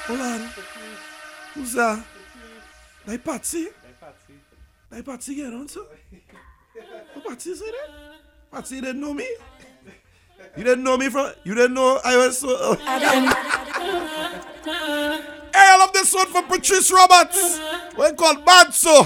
Hold on. Who's that? Like Patsy? Like Patsy, get on, sir. Oh, Patsy say that? Patsy, you didn't know me? You didn't know me from... You didn't know I was so... Hey, I love this one from Patrice Roberts. One called Bad So.